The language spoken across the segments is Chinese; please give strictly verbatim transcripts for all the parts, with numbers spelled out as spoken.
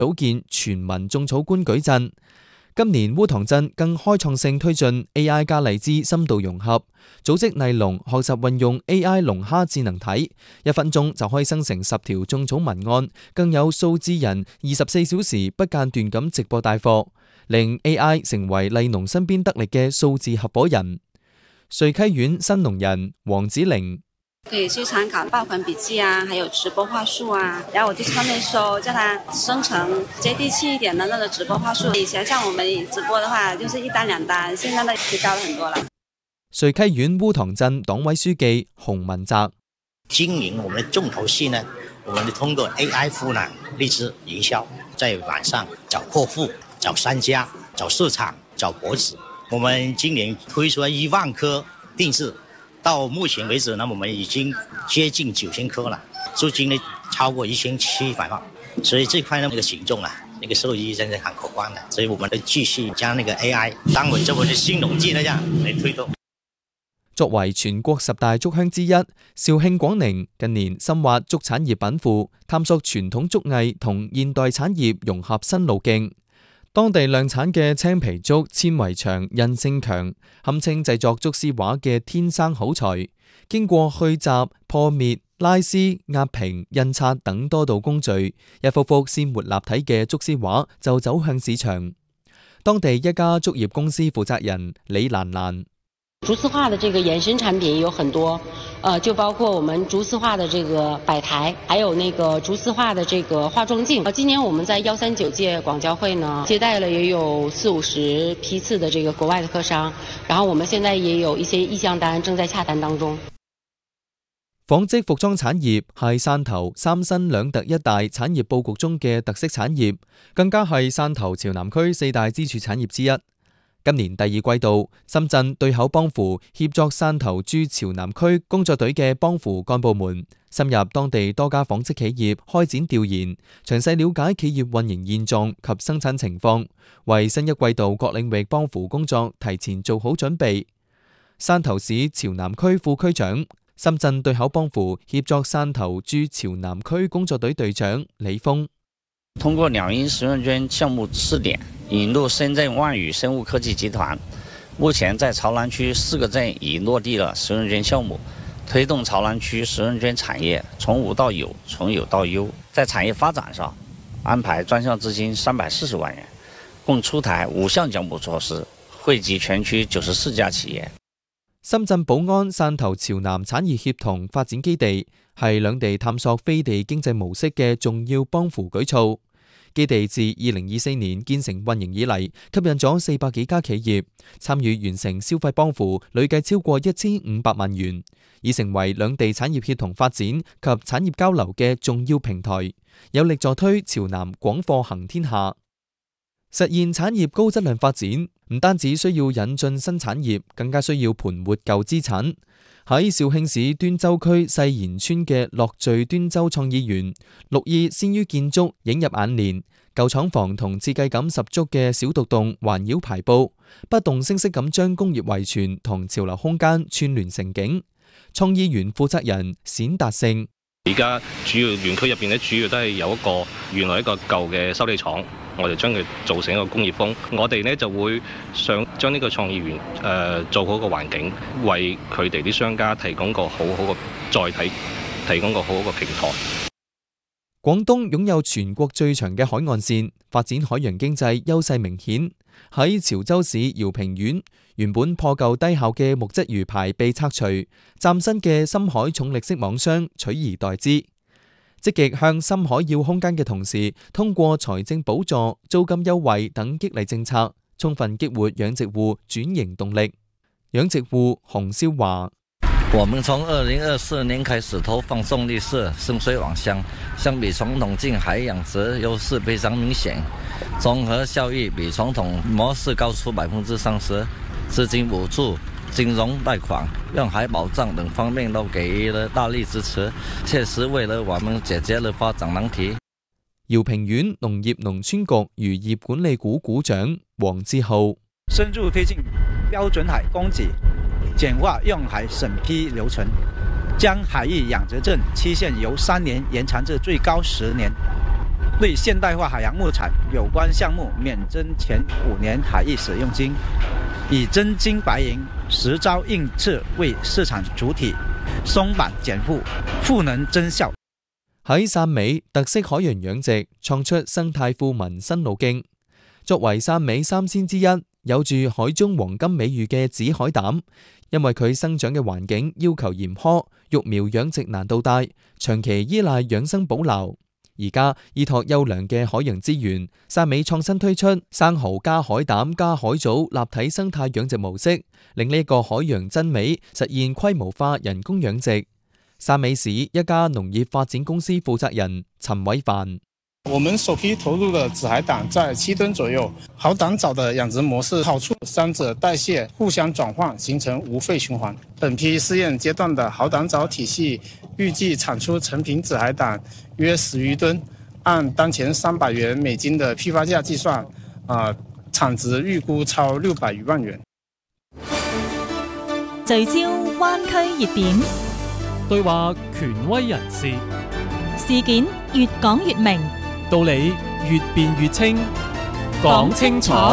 組建全民種草官舉陣。今年烏塘鎮更開創性推進 A I 加荔枝深度融合，組織藝農學習運用 A I 龍蝦智能體，一分鐘就可以生成十條種草文案，更有數字人二十四小時不間斷咁直播帶貨，令 A I 成為藝農身邊得力嘅數字合夥人。瑞溪縣新農人黃子玲。 可以去參考爆款筆記啊，還有直播話術啊，然後我就去上面搜，叫它生成接地氣一點的那個直播話術。以前像我們直播的話，就是一單兩單，現在都提高了很多了。 瑞溪縣烏塘鎮黨委書記洪文澤： 經營我們的重頭戲呢，我們通過 A I 賦能荔枝營銷，在網上找客戶、找商家、找市場、找博主。我們今年推出了一萬顆定製。到目前為止呢，我們已經接近九千顆了，租金呢超過一千七百萬，所以這塊呢，那個行動啊，那個收益真係很可觀的，所以我們都繼續將那個 A I 當為這個新農技那樣嚟推動。 作為全國十大竹鄉之一，肇慶廣寧近年深挖竹產業稟賦，探索傳統竹藝同現代產業融合新路徑。當地量產嘅青皮竹纖維長、韌性強，堪稱製作竹絲畫嘅天生好材。經過去雜、破滅、拉絲、壓平、印刷等多道工序，一幅幅鮮活立體嘅竹絲畫就走向市場。當地一家竹業公司負責人李蘭蘭： 竹絲畫的這個衍生產品有很多，呃，就包括我們竹絲畫的這個擺台，還有那個竹絲畫的這個化妝鏡。今年我們在幺三九屆廣交會呢，接待了也有四五十批次的這個國外的客商，然後我們現在也有一些意向單正在洽談當中。 紡織服裝產業係汕頭三新兩特一帶產業佈局中嘅特色產業，更加係汕頭潮南區四大支柱產業之一。今年第二季度，深圳對口幫扶協作汕頭駐潮南區工作隊嘅幫扶幹部們，深入當地多家紡織企業開展調研，詳細了解企業運營現狀及生產情況，為新一季度各領域幫扶工作提前做好準備。汕頭市潮南區副區長、深圳對口幫扶協作汕頭駐潮南區工作隊隊長李峰： 通過兩億十潤捐項目試點，引入深圳萬宇生物科技集團，目前在潮南區四個鎮已落地了十潤捐項目，推動潮南區十潤捐產業從無到有，從有到優。在產業發展上，安排專項資金三百四十萬元，共出台五項獎補措施，惠及全區九十四家企業。 深圳寶安汕頭潮南產業協同發展基地係兩地探索飛地經濟模式嘅重要幫扶舉措。基地自二零二四年建成運營以嚟，吸引咗四百幾家企業參與完成消費幫扶，累計超過一千五百萬元，已成為兩地產業協同發展及產業交流嘅重要平台，有力助推潮南廣貨行天下。實現產業高質量發展，唔單止需要引進新產業，更加需要盤活舊資產。喺肇慶市端州區世賢村嘅樂聚端州創意園，綠意先於建築映入眼簾，舊廠房同設計感十足嘅小獨棟環繞排布，不動聲色咁將工業遺傳同潮流空間串聯成景。創意園負責人冼達勝： 而家主要園區入邊咧，主要都係有一個原來一個舊嘅修理廠，我哋將佢做成一個工業風。我哋呢就會想將呢個創意園誒、呃、做好個環境，為佢哋啲商家提供個好好嘅載體，提供個好好嘅平台。 廣東擁有全國最長嘅海岸線，發展海洋經濟優勢明顯。喺潮州市饒平縣，原本破舊低效嘅木質魚排被拆除，嶄新嘅深海重力式網箱取而代之。積極向深海要空間嘅同時，通過財政補助、租金優惠等激勵政策，充分激活養殖戶轉型動力。養殖戶洪少華： 我們從二零二四年開始投放重力式深水網箱，相比傳統近海養殖優勢非常明顯，綜合效益比傳統模式高出百分之三十，資金補助、金融貸款、用海保障等方面都給予了大力支持，確實為了我們解決了發展難題。 饒平縣農業農村局漁業管理股股長黃志浩： 深入推進標準海供給，簡化用海審批流程，將海域養殖證期限由三年延長至最高十年， 对现代化海洋牧场有关项目免征前五年海域使用金，以真金白银实招硬刺为市場主體，鬆綁減負，賦能增效。 喺汕尾特色海洋養殖創出生態富民新路徑。作為汕尾三仙之一，有住海中黃金美譽嘅紫海膽，因為佢生長嘅環境要求嚴苛，育苗養殖難度大，長期依賴養生保留。而家依託優良嘅海洋資源，汕尾創新推出生蠔加海膽加海藻立體生態養殖模式，令呢個海洋真美實現規模化人工養殖。汕尾市一家農業發展公司負責人陳偉凡： 我們首批投入的紫海膽在七噸左右，好膽藻的養殖模式好處三者代謝互相轉換，形成無廢循環。本批試驗階段的好膽藻體系預計產出成品紫海膽約十餘噸，按當前三百元美金的批發價計算，呃，產值預估超六百餘萬元。 聚焦灣區熱點， 對話權威人士， 事件越講越明， 道理越辯越清，講清楚。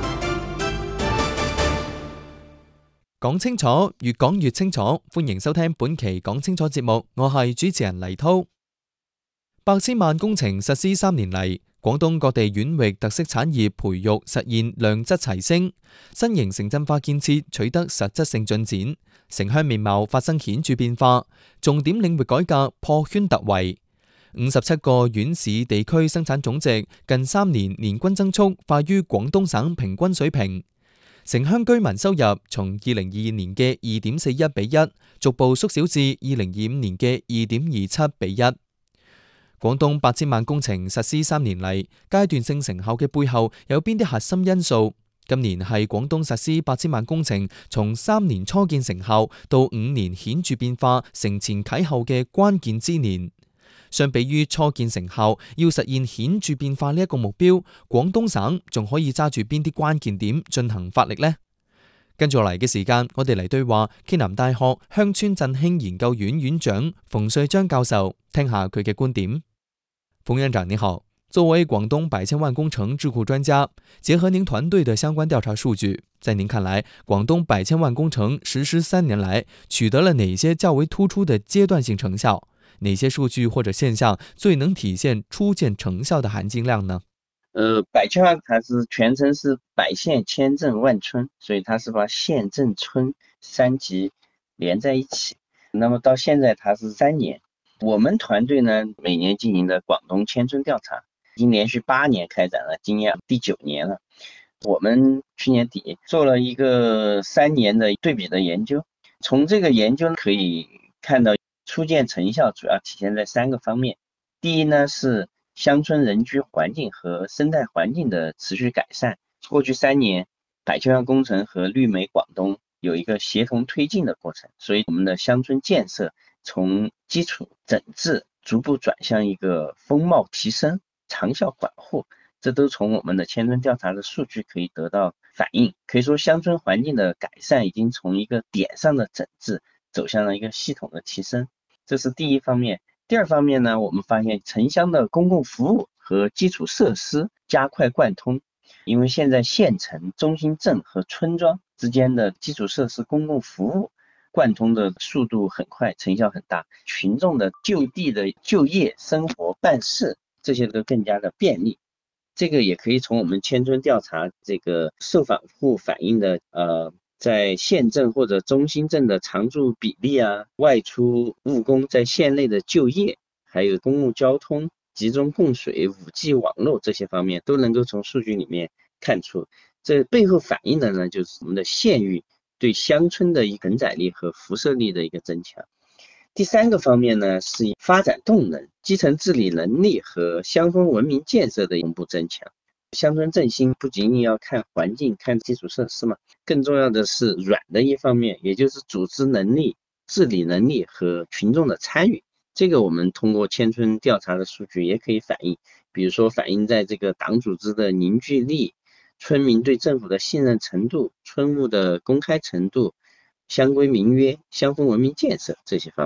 講清楚，越講越清楚。歡迎收聽本期講清楚節目，我係主持人黎濤。百千萬工程實施三年嚟，廣東各地縣域特色產業培育實現量質齊升，新型城鎮化建設取得實質性進展，城鄉面貌發生顯著變化，重點領域改革破圈突圍。五十七個縣市地區生產總值近三年年均增速快於廣東省平均水平。城鄉居民收入從二零二二年嘅二點四一比一，逐步縮小至二零二五年嘅二點二七比一。廣東八千萬工程實施三年嚟，階段性成效嘅背後有邊啲核心因素？今年係廣東實施八千萬工程從三年初見成效到五年顯著變化、承前啟後嘅關鍵之年。相比於初見成效，要實現顯著變化呢一個目標，廣東省仲可以揸住邊啲關鍵點進行發力呢？跟住落嚟嘅時間，我哋嚟對話暨南大學鄉村振興研究院院長馮瑞章教授，聽下佢嘅觀點。馮院長你好，作為廣東百千萬工程智庫專家，結合您團隊的相關調查數據，在您看來，廣東百千萬工程實施三年來，取得了哪些較為突出的階段性成效？哪些數據或者現象最能體現初見成效的含金量呢？ 呃，百千萬它是全稱是百縣千鎮萬村，所以它是把縣鎮村三級連在一起。那麼到現在它是三年，我們團隊呢每年進行的廣東千村調查，已經連續八年開展了，今年第九年了。我們去年底做了一個三年的對比的研究，從這個研究可以看到初見成效主要體現在三個方面。第一呢是鄉村人居環境和生態環境的持續改善。過去三年，百千萬工程和綠美廣東有一個協同推進的過程，所以我們的鄉村建設從基礎整治逐步轉向一個風貌提升、長效緩護，這都從我們的千村調查的數據可以得到反映。可以說鄉村環境的改善已經從一個點上的整治走向了一個系統的提升，這是第一方面。第二方面呢，我們發現城鄉的公共服務和基礎設施加快貫通，因為現在縣城、中心鎮和村莊之間的基礎設施公共服務貫通的速度很快，成效很大，群眾的就地的就業、生活、辦事這些都更加的便利。這個也可以從我們千村調查這個受訪戶反映的呃。在縣鎮或者中心鎮的常住比例啊，外出務工在縣內的就業，還有公共交通、集中供水、五 G 網絡這些方面，都能夠從數據裡面看出。這背後反映的呢，就是我們的縣域對鄉村的一個承載力和輻射力的一個增強。第三個方面呢，是發展動能、基層治理能力和鄉村文明建設的同步增強。鄉村振興不僅僅要看環境、看基礎設施嘛，更重要的是軟的一方面，也就是組織能力、治理能力和群眾的參與。這個我們通過千村調查的數據也可以反映，比如說反映在這個黨組織的凝聚力、村民對政府的信任程度、村務的公開程度、鄉規民約、鄉村文明建設這些方面。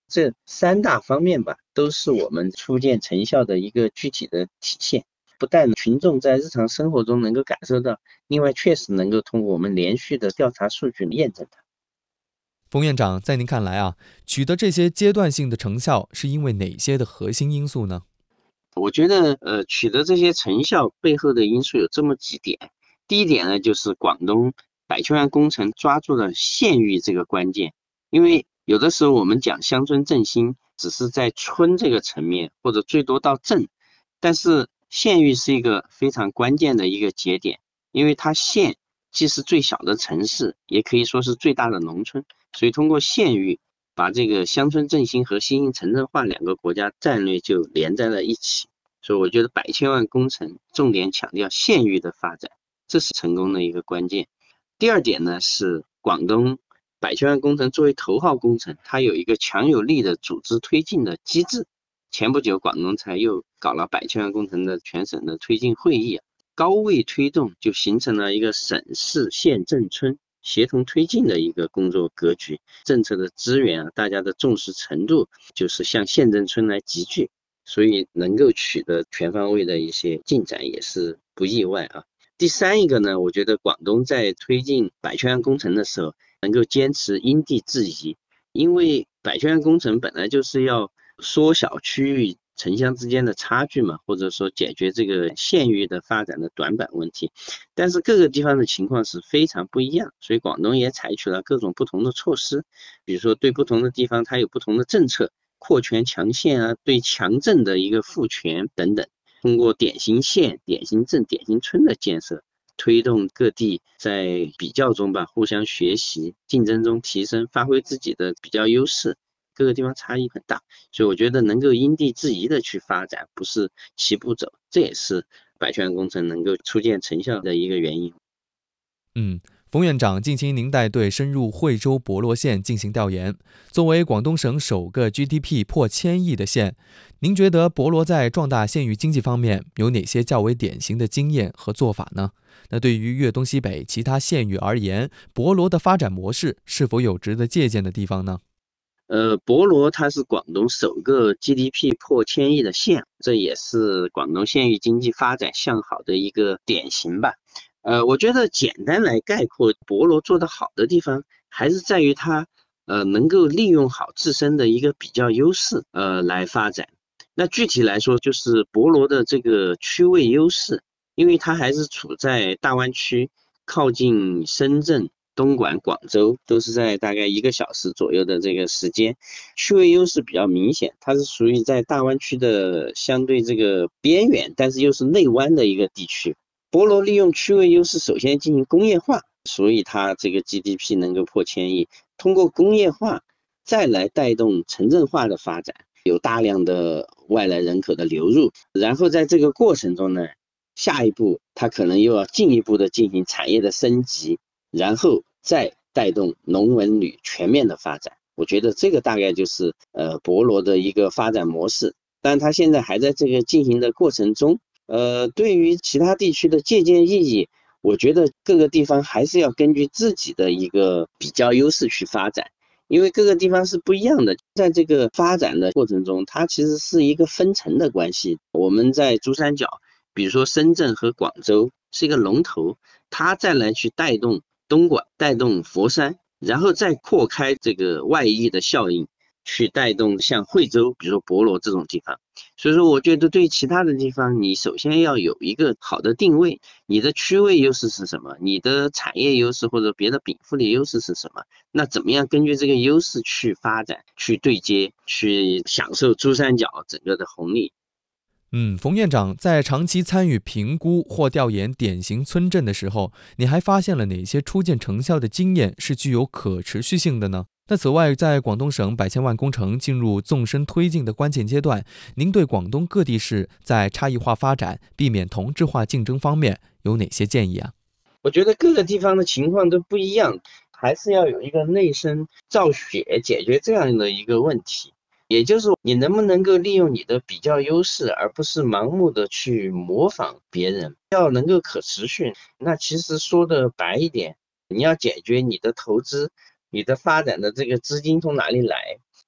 这三大方面吧，都是我们初见成效的一个具体的体现。不但群众在日常生活中能够感受到，另外确实能够通过我们连续的调查数据验证它。 冯院长，在您看来啊，取得这些阶段性的成效是因为哪些的核心因素呢？ 我觉得呃，取得这些成效背后的因素有这么几点。第一点呢，就是广东百千万工程抓住了县域这个关键。因为有的时候我们讲乡村振兴只是在村这个层面，或者最多到镇，但是县域是一个非常关键的一个节点，因为它县既是最小的城市，也可以说是最大的农村，所以通过县域把这个乡村振兴和新型城镇化两个国家战略就连在了一起。所以我觉得百千万工程重点强调县域的发展，这是成功的一个关键。第二点呢，是广东百千万工程作为头号工程，它有一个强有力的组织推进的机制。前不久广东才又搞了百千万工程的全省的推进会议，高位推动，就形成了一个省市县镇村协同推进的一个工作格局。政策的资源啊，大家的重视程度就是向县镇村来集聚，所以能够取得全方位的一些进展也是不意外啊。第三一个呢，我觉得广东在推进百千万工程的时候能够坚持因地制宜，因为百千万工程本来就是要缩小区域城乡之间的差距嘛，或者说解决这个县域的发展的短板问题，但是各个地方的情况是非常不一样，所以广东也采取了各种不同的措施，比如说对不同的地方它有不同的政策，扩权强县啊，对强镇的一个赋权等等，通过典型县、典型镇、典型村的建设，推动各地在比较中吧互相学习，竞争中提升，发挥自己的比较优势。各个地方差异很大，所以我觉得能够因地制宜的去发展，不是齐步走，这也是百千万工程能够初见成效的一个原因。 嗯，冯院长，近期您带队深入惠州博罗县进行调研，作为广东省首个 G D P 破千亿的县，您觉得博罗在壮大县域经济方面有哪些较为典型的经验和做法呢？那对于粤东西北其他县域而言，博罗的发展模式是否有值得借鉴的地方呢？ 呃，博罗它是广东首个 G D P 破千亿的县，这也是广东县域经济发展向好的一个典型吧。呃，我觉得简单来概括，博罗做得好的地方，还是在于它呃能够利用好自身的一个比较优势，呃来发展。那具体来说，就是博罗的这个区位优势，因为它还是处在大湾区，靠近深圳、东莞、广州，都是在大概一个小时左右的这个时间，区位优势比较明显，它是属于在大湾区的相对这个边缘，但是又是内湾的一个地区。博罗利用区位优势，首先进行工业化，所以它这个 G D P 能够破千亿，通过工业化再来带动城镇化的发展，有大量的外来人口的流入，然后在这个过程中呢，下一步它可能又要进一步的进行产业的升级，然后再带动农文旅全面的发展。我觉得这个大概就是呃博罗的一个发展模式，但它现在还在这个进行的过程中。呃，对于其他地区的借鉴意义，我觉得各个地方还是要根据自己的一个比较优势去发展，因为各个地方是不一样的，在这个发展的过程中，它其实是一个分层的关系。我们在珠三角，比如说深圳和广州是一个龙头，它再来去带动东莞，带动佛山，然后再扩开这个外溢的效应，去带动像惠州，比如说博罗这种地方。所以说我觉得对其他的地方，你首先要有一个好的定位，你的区位优势是什么，你的产业优势或者别的禀赋力优势是什么，那怎么样根据这个优势去发展，去对接，去享受珠三角整个的红利。 嗯，冯院长在长期参与评估或调研典型村镇的时候，你还发现了哪些初见成效的经验是具有可持续性的呢？那此外，在广东省百千万工程进入纵深推进的关键阶段，您对广东各地市在差异化发展、避免同质化竞争方面有哪些建议啊？ 我觉得各个地方的情况都不一样，还是要有一个内生造血解决这样的一个问题。也就是你能不能够利用你的比较优势，而不是盲目的去模仿别人，要能够可持续。那其实说的白一点，你要解决你的投资，你的发展的这个资金从哪里来，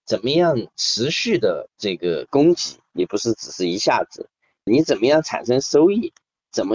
怎么样持续的这个供给，也不是只是一下子，你怎么样产生收益，